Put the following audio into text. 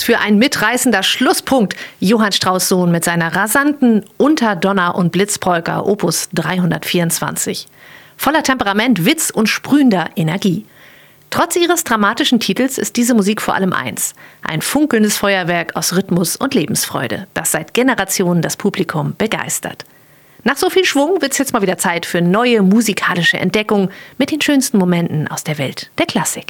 Was für ein mitreißender Schlusspunkt. Johann Strauss Sohn mit seiner rasanten Unter Donner und Blitzpolka Opus 324. Voller Temperament, Witz und sprühender Energie. Trotz ihres dramatischen Titels ist diese Musik vor allem eins: ein funkelndes Feuerwerk aus Rhythmus und Lebensfreude, das seit Generationen das Publikum begeistert. Nach so viel Schwung wird's jetzt mal wieder Zeit für neue musikalische Entdeckungen mit den schönsten Momenten aus der Welt der Klassik.